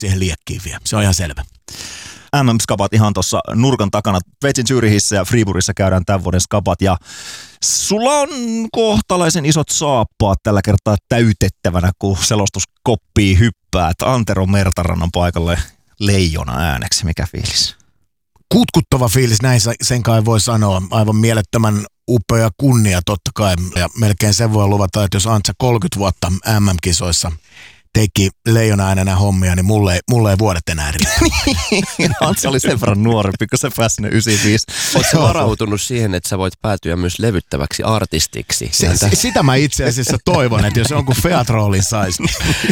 siihen liekkiin vielä. Se on ihan selvä. MM-skapat ihan tuossa nurkan takana. Sveitsin Zürichissä ja Fribourgissa käydään tämän vuoden skapat ja sulla on kohtalaisen isot saappaat tällä kertaa täytettävänä, kun selostuskoppiin hyppää. Antero Mertarannan paikalle leijona ääneksi. Mikä fiilis? Kutkuttava fiilis, näin sen kai voi sanoa. Aivan mielettömän upea kunnia totta kai. Ja melkein sen voi luvata, että jos Antsa 30 vuotta MM-kisoissa teki leijona äänenä hommia, niin mulle ei vuodet enää riitä. Antsa oli sen verran nuorempi, kun se pääsi 95. Oletko varautunut siihen, että sä voit päätyä myös levyttäväksi artistiksi? Sitä mä itse asiassa toivon, että jos jonkun Feat-roolin saisi.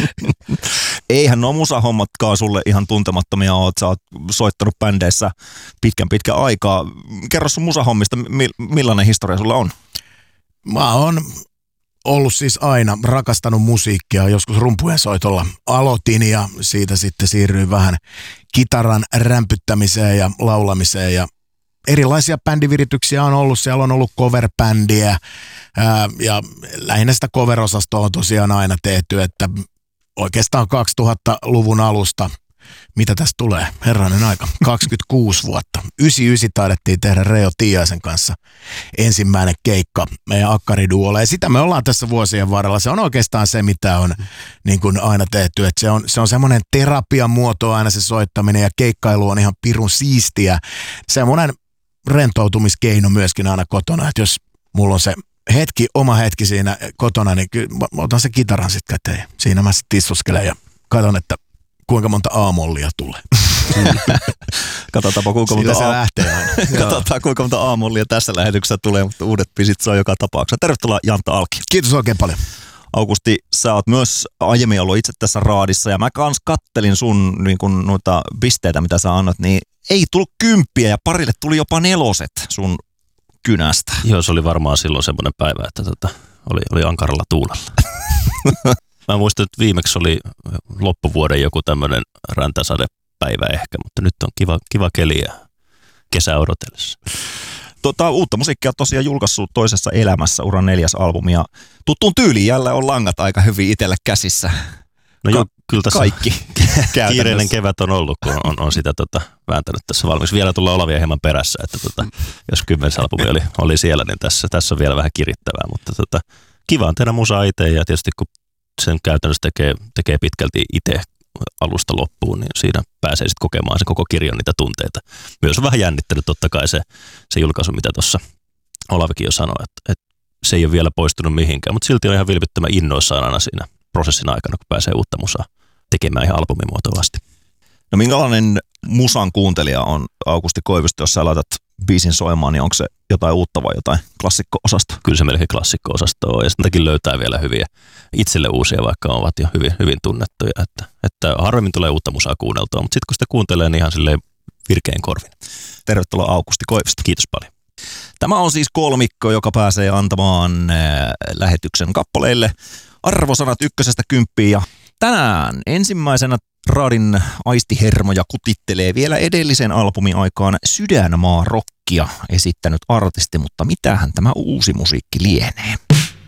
Eihän nuo musahommatkaan sulle ihan tuntemattomia ole. Sä oot soittanut bändeissä pitkän aikaa. Kerro sun musahommista, millainen historia sulla on? Mä oon ollut siis aina rakastanut musiikkia. Joskus rumpujen soitolla aloitin ja siitä sitten siirryin vähän kitaran rämpyttämiseen ja laulamiseen. Ja erilaisia bändivirityksiä on ollut. Siellä on ollut cover-bändiä ja lähinnä sitä cover-osastoa on tosiaan aina tehty, että oikeastaan 2000-luvun alusta, mitä tästä tulee, herranen aika, 26 vuotta. 99 taidettiin tehdä Reo Tiaisen kanssa ensimmäinen keikka meidän akkariduolle. Ja sitä me ollaan tässä vuosien varrella. Se on oikeastaan se, mitä on niin kuin aina tehty. Että se on semmoinen terapian muoto aina se soittaminen ja keikkailu on ihan pirun siistiä. Semmoinen rentoutumiskeino myöskin aina kotona, että jos mulla on se oma hetki siinä kotona, niin kyllä mä otan se kitaran sitten käteen. Siinä mä sitten tissuskelen ja katson, että kuinka monta A-mollia tulee. Katsotaanpa kuinka monta A-mollia tässä lähetyksessä tulee, mutta uudet pisit saa joka tapauksessa. Tervetuloa Jantta Alki. Kiitos oikein paljon. Augusti, sä oot myös aiemmin ollut itse tässä raadissa ja mä kans kattelin sun niin kun noita pisteitä, mitä sä annat, niin ei tullut 10 ja parille tuli jopa 4 sun kynästä. Joo, se oli varmaan silloin semmoinen päivä, että oli ankaralla tuulella. Mä muistan, että viimeksi oli loppuvuoden joku tämmöinen räntäsadepäivä ehkä, mutta nyt on kiva keli ja kesä odotellessa. Uutta musiikkia tosiaan julkaissut toisessa elämässä, uran 4. albumi ja tuttuun tyyliin jälleen on langat aika hyvin itselle käsissä. No joo, kyllä tässä kaikki kiireinen kevät on ollut, kun on sitä vääntänyt tässä valmiiksi. Vielä tullaan Olavia hieman perässä, että jos 10. albumi oli siellä, niin tässä on vielä vähän kirittävää, mutta kiva on tehdä musaa itse ja tietysti kun sen käytännössä tekee pitkälti itse alusta loppuun, niin siinä pääsee sitten kokemaan se koko kirjon niitä tunteita. Myös on vähän jännittänyt totta kai se julkaisu, mitä tuossa Olavikin jo sanoi, että se ei ole vielä poistunut mihinkään, mutta silti on ihan vilpittömän innoissaan aina siinä prosessin aikana, kun pääsee uutta musaa tekemään ihan albumimuotoisesti. No minkälainen musan kuuntelija on Augusti Koivisto, jos sä laitat biisin soimaan, niin onko se jotain uutta vai jotain klassikko-osastoa? Kyllä se melkein klassikko-osastoa on ja sitäkin löytää vielä hyviä itselle uusia, vaikka ovat jo hyvin tunnettuja. Että harvemmin tulee uutta musaa kuunneltua, mutta sitten kun sitä kuuntelee, niin ihan silleen virkein korvin. Tervetuloa Augusti Koivisto. Kiitos paljon. Tämä on siis kolmikko, joka pääsee antamaan lähetyksen kappaleille arvosanat 1–10 ja tänään ensimmäisenä raadin aistihermoja kutittelee vielä edellisen albumin aikaan Sydänmaa rockia esittänyt artisti, mutta mitähän tämä uusi musiikki lienee?